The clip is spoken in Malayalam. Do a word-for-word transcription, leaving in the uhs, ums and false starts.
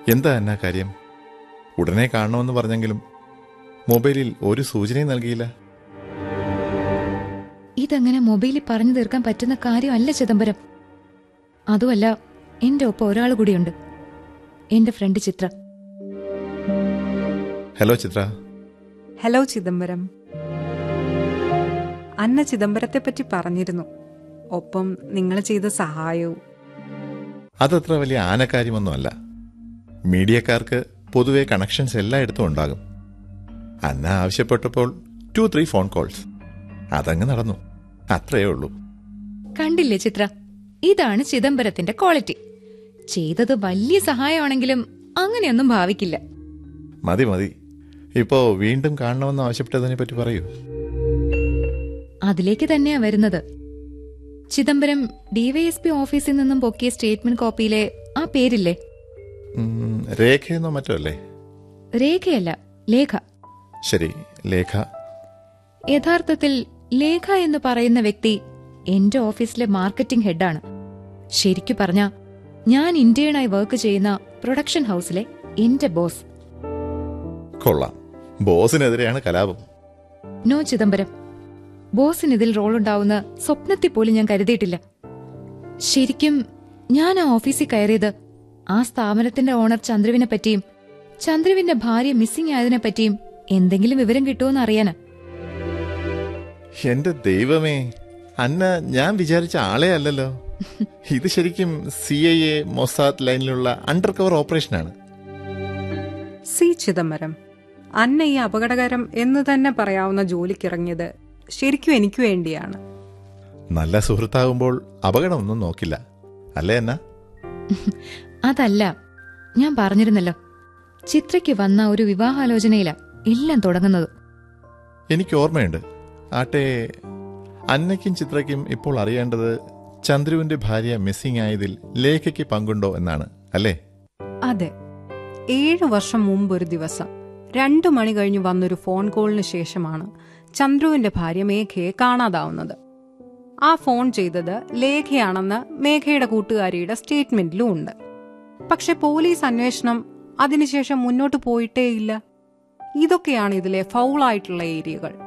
എന്താ എന്നാ കാര്യം? ഉടനെ കാണണമെന്ന് പറഞ്ഞെങ്കിലും മൊബൈലിൽ ഒരു സൂചനയും നൽകിയില്ല. ഇതങ്ങനെ മൊബൈലിൽ പറഞ്ഞു തീർക്കാൻ പറ്റുന്ന കാര്യമല്ല ചിദംബരം. അതുമല്ല, എന്റെ ഒപ്പം ഒരാൾ കൂടിയുണ്ട്, എന്റെ ഫ്രണ്ട് ചിത്ര. ഹലോ ചിത്ര. ഹലോ ചിദംബരം. അന്ന ചിദംബരത്തെ പറ്റി പറഞ്ഞിരുന്നു, ഒപ്പം നിങ്ങൾ ചെയ്ത സഹായവും. അതത്ര വലിയ ആനക്കാര്യമൊന്നുമല്ല. മീഡിയക്കാർക്ക് പൊതുവെ കണക്ഷൻസ് എല്ലായിടത്തും ഉണ്ടാകും. അന്ന ആവശ്യപ്പെട്ടപ്പോൾ ടു ത്രീ ഫോൺ കോൾസ്, അതങ്ങ് നടന്നു, അത്രയേ ഉള്ളൂ. കണ്ടില്ലേ ചിത്ര, ഇതാണ് ചിദംബരത്തിന്റെ ക്വാളിറ്റി. ചെയ്തത് വലിയ സഹായമാണെങ്കിലും അങ്ങനെയൊന്നും ഭാവിക്കില്ല. മതി മതി, ഇപ്പോ വീണ്ടും കാണണമെന്ന് ആവശ്യപ്പെട്ടതിനെ പറ്റി പറയൂ. അതിലേക്ക് തന്നെയാ വരുന്നത്. ചിദംബരം ഡിവൈഎസ്പി ഓഫീസിൽ നിന്നും പൊക്കിയ സ്റ്റേറ്റ്മെന്റ് കോപ്പിയിലെ ആ പേരില്ലേ? രേഖയെന്നോ മറ്റോ അല്ലേ? രേഖയല്ല, ലേഖ. ശരി, ലേഖ. യഥാർത്ഥത്തിൽ ലേഖ എന്ന് പറയുന്ന വ്യക്തി എന്റെ ഓഫീസിലെ മാർക്കറ്റിംഗ് ഹെഡാണ്. ശരിക്കു പറഞ്ഞ, ഞാൻ ഇന്ത്യനായി വർക്ക് ചെയ്യുന്ന പ്രൊഡക്ഷൻ ഹൗസിലെ എന്റെ ബോസ്. കൊള്ളാം, ബോസിനെതിരെയാണ് കലാപം. നോ ചിദംബരം, ബോസിന് ഇതിൽ റോളുണ്ടാവുന്ന സ്വപ്നത്തിൽ പോലും ഞാൻ കരുതിയിട്ടില്ല. ശരിക്കും ഞാൻ ആ ഓഫീസിൽ കയറിയത് ആ സ്ഥാപനത്തിന്റെ ഓണർ ചന്ദ്രുവിനെ പറ്റിയും ചന്ദ്രുവിന്റെ ഭാര്യ മിസ്സിംഗ് ആയതിനെ പറ്റിയും എന്തെങ്കിലും വിവരം കിട്ടുമെന്ന് അറിയാനാ. എന്റെ ദൈവമേ, അന്ന ഞാൻ വിചാരിച്ച ആളെ അല്ലല്ലോ. ഇത് ശരിക്കും C I A Mossad ലൈനിലുള്ള under cover ഓപ്പറേഷനാണ്. C Chidambaram, അന്ന ഈ അപകടകരം എന്ന് തന്നെ പറയാവുന്ന ജോലിക്കിറങ്ങിയത് ശരിക്കും എനിക്ക് വേണ്ടിയാണ്. നല്ല സുഹൃത്താകുമ്പോൾ അപകടമൊന്നും നോക്കില്ല, അല്ലേ അന്ന? അതല്ല, ഞാൻ പറഞ്ഞിരുന്നല്ലോ, ചിത്രയ്ക്ക് വന്ന ഒരു വിവാഹാലോചനയില എല്ലാം തുടങ്ങുന്നത്. എനിക്ക് ഓർമ്മയുണ്ട്. ആട്ടെ, അന്നയ്ക്കും ചിത്രയ്ക്കും ഇപ്പോൾ അറിയേണ്ടത് ചന്ദ്രുവിന്റെ ഭാര്യ മിസ്സിംഗ് ആയതിൽ ലേഖയ്ക്ക് പങ്കുണ്ടോ എന്നാണ്, അല്ലേ? അതെ. ഏഴു വർഷം മുമ്പ് ഒരു ദിവസം രണ്ടു മണി കഴിഞ്ഞ് വന്നൊരു ഫോൺ കോളിന് ശേഷമാണ് ചന്ദ്രുവിന്റെ ഭാര്യ മേഘയെ കാണാതാവുന്നത്. ആ ഫോൺ ചെയ്തത് ലേഖയാണെന്ന് മേഘയുടെ കൂട്ടുകാരിയുടെ സ്റ്റേറ്റ്മെന്റിലും ഉണ്ട്. പക്ഷെ പോലീസ് അന്വേഷണം അതിനുശേഷം മുന്നോട്ട് പോയിട്ടേയില്ല. ഇതൊക്കെയാണ് ഇതിലെ ഫൗളായിട്ടുള്ള ഏരിയകൾ.